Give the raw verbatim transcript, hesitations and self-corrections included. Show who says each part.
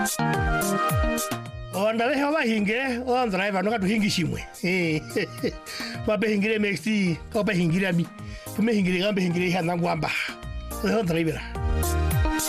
Speaker 1: Onda lehe wabahinge, onda driver no katuhingishimwe. Eh. Wabehingire mexi, wabehingire mi. Tumehingire gambe hingire hana ngwamba. Onda driver.